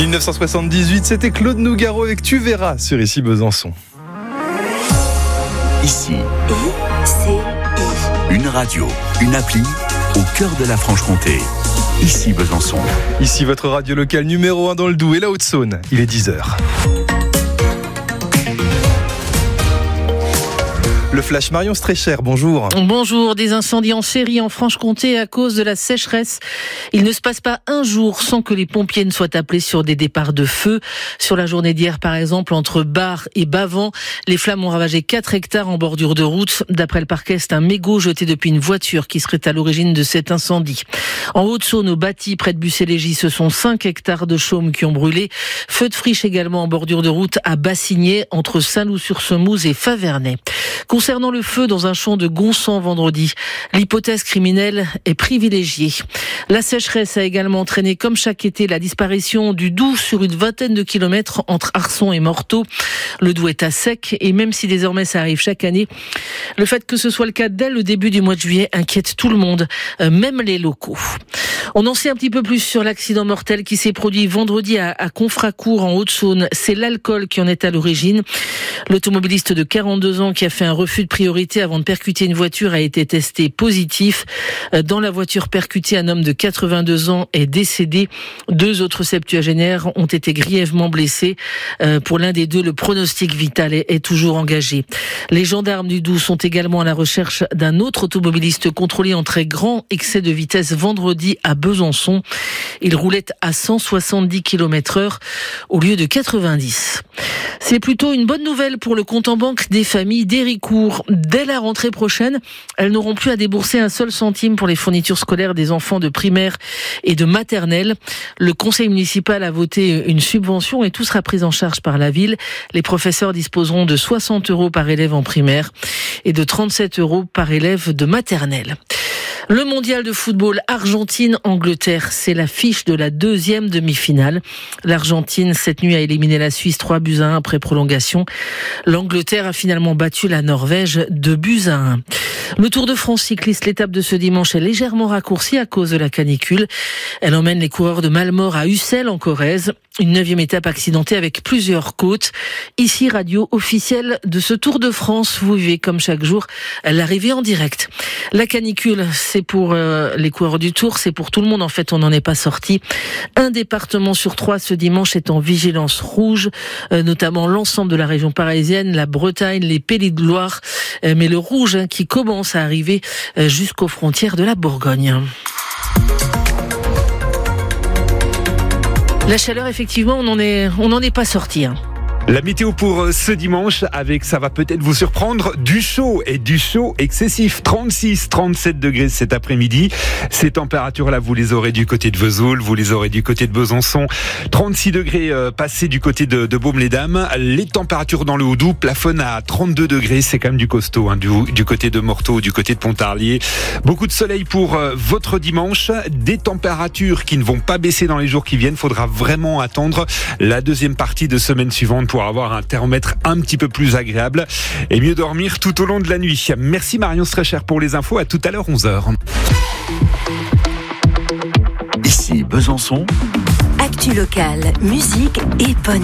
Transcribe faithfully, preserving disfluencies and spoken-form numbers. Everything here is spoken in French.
dix-neuf cent soixante-dix-huit, c'était Claude Nougaro avec Tu verras sur Ici Besançon. Ici, I C I. une radio, une appli au cœur de la Franche-Comté. Ici Besançon. Ici votre radio locale numéro un dans le Doubs et la Haute-Saône. Il est dix heures. Le Flash Marion Streicher, bonjour. Bonjour, des incendies en série en Franche-Comté à cause de la sécheresse. Il ne se passe pas un jour sans que les pompiers ne soient appelés sur des départs de feu. Sur la journée d'hier, par exemple, entre Bar et Bavent, les flammes ont ravagé quatre hectares en bordure de route. D'après le parquet, c'est un mégot jeté depuis une voiture qui serait à l'origine de cet incendie. En Haute-Saône, au Bâti, près de Bucélégie, ce sont cinq hectares de chaume qui ont brûlé. Feu de friche également en bordure de route à Bassigné, entre Saint-Loup-sur-Semouse et Favernay. Concernant le feu dans un champ de Gonçan vendredi, l'hypothèse criminelle est privilégiée. La sécheresse a également entraîné, comme chaque été, la disparition du Doubs sur une vingtaine de kilomètres entre Arçon et Morteau. Le Doubs est à sec et même si désormais ça arrive chaque année, le fait que ce soit le cas dès le début du mois de juillet inquiète tout le monde, même les locaux. On en sait un petit peu plus sur l'accident mortel qui s'est produit vendredi à, à Confracourt en Haute-Saône. C'est l'alcool qui en est à l'origine. L'automobiliste de quarante-deux ans qui a fait un refus de priorité avant de percuter une voiture a été testé positif. Dans la voiture percutée, un homme de quatre-vingt-deux ans est décédé. Deux autres septuagénaires ont été grièvement blessés. Pour l'un des deux, le pronostic vital est, est toujours engagé. Les gendarmes du Doubs sont également à la recherche d'un autre automobiliste contrôlé en très grand excès de vitesse vendredi à Besançon. Il roulait à cent soixante-dix kilomètres heure au lieu de quatre-vingt-dix. C'est plutôt une bonne nouvelle pour le compte en banque des familles d'Héricourt. Dès la rentrée prochaine, elles n'auront plus à débourser un seul centime pour les fournitures scolaires des enfants de primaire et de maternelle. Le conseil municipal a voté une subvention et tout sera pris en charge par la ville. Les professeurs disposeront de soixante euros par élève en primaire et de trente-sept euros par élève de maternelle. Le mondial de football Argentine-Angleterre, c'est l'affiche de la deuxième demi-finale. L'Argentine, cette nuit, a éliminé la Suisse trois buts à un après prolongation. L'Angleterre a finalement battu la Norvège deux buts à un. Le Tour de France cycliste, l'étape de ce dimanche est légèrement raccourcie à cause de la canicule. Elle emmène les coureurs de Malmort à Ussel en Corrèze. Une neuvième étape accidentée avec plusieurs côtes. Ici, radio officielle de ce Tour de France. Vous vivez comme chaque jour l'arrivée en direct. La canicule, c'est pour euh, les coureurs du Tour, c'est pour tout le monde. En fait, on n'en est pas sorti. Un département sur trois ce dimanche est en vigilance rouge, euh, notamment l'ensemble de la région parisienne, la Bretagne, les Pays de Loire. Euh, mais le rouge hein, qui commence à arriver euh, jusqu'aux frontières de la Bourgogne. La chaleur, effectivement, on n'en est, on n'en est pas sorti. Hein. La météo pour ce dimanche, avec, ça va peut-être vous surprendre, du chaud et du chaud excessif. trente-six, trente-sept degrés cet après-midi. Ces températures-là, vous les aurez du côté de Vesoul, vous les aurez du côté de Besançon. trente-six degrés euh, passés du côté de, de Baume-les-Dames. Les températures dans le Haut-Doubs plafonnent à trente-deux degrés. C'est quand même du costaud, hein, du, du côté de Morteau, du côté de Pontarlier. Beaucoup de soleil pour euh, votre dimanche. Des températures qui ne vont pas baisser dans les jours qui viennent. Faudra vraiment attendre la deuxième partie de semaine suivante pour avoir un thermomètre un petit peu plus agréable et mieux dormir tout au long de la nuit. Merci Marion Streicher pour les infos. À tout à l'heure, onze heures. Ici Besançon. Actu locale, musique et bonne